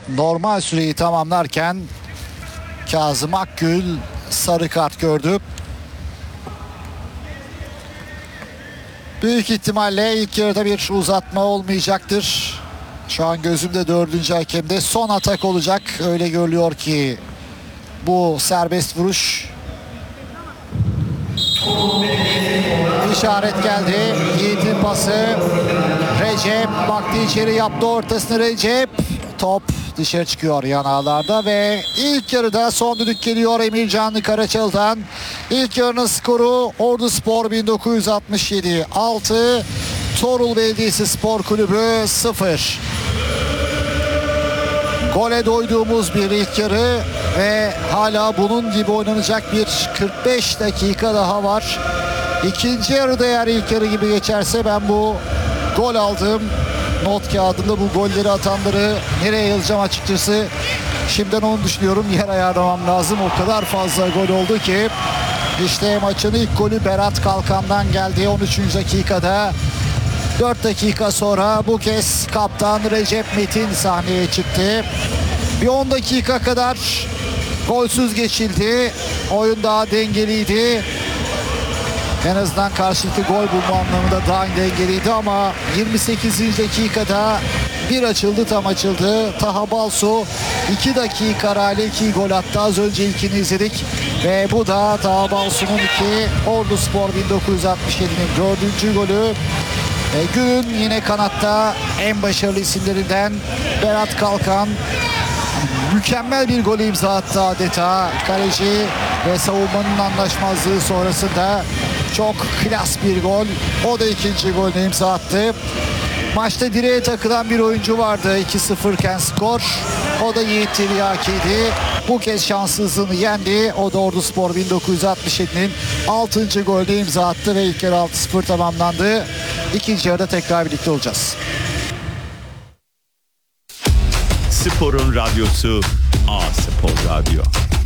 normal süreyi tamamlarken Kazım Akgül sarı kart gördü. Büyük ihtimalle ilk yarıda bir uzatma olmayacaktır. Şu an gözümde 4. hakemde son atak olacak. Öyle görülüyor ki bu serbest vuruş. İşaret geldi. Yiğit'in pası. Recep baktı, içeri yaptı ortasını Recep. Top dışarı çıkıyor yan ağlarda ve ilk yarıda son düdük geliyor Emircan Karaçalı'dan. İlk yarının skoru Orduspor 1967 6, Torul Belediyesi Spor Kulübü 0. Gole doyduğumuz bir ilk yarı ve hala bunun gibi oynanacak bir 45 dakika daha var. İkinci yarıda eğer ilk yarı gibi geçerse ben bu gol aldığım not kağıdında bu golleri atanları nereye yazacağım açıkçası. Şimdiden onu düşünüyorum. Yer ayarlamam lazım. O kadar fazla gol oldu ki. İşte maçın ilk golü Berat Kalkan'dan geldi 13. dakikada. 4 dakika sonra bu kez kaptan Recep Metin sahneye çıktı. Bir 10 dakika kadar golsüz geçildi. Oyun daha dengeliydi. En azından karşılıklı gol bulma anlamında daha dengeliydi ama 28. dakikada bir açıldı, tam açıldı. Taha Balsu 2 dakika arayla 2 gol attı. Az önce ilkini izledik ve bu da Taha Balsu'nun 2, Orduspor 1967'nin 4. golü. Günün yine kanatta en başarılı isimlerinden Berat Kalkan mükemmel bir golü imza attı adeta. Kaleci ve savunmanın anlaşmazlığı sonrasında çok klas bir gol. O da ikinci golünü imza attı. Maçta direğe takılan bir oyuncu vardı 2-0 iken skor. O da Yiğit Tiryaki'ydi. Bu kez şanssızlığını yendi. O da Orduspor 1967'nin 6. golünü imza attı ve ilk yarı 6-0 tamamlandı. İkinci yarıda tekrar birlikte olacağız. Sporun radyosu A Spor Radyo.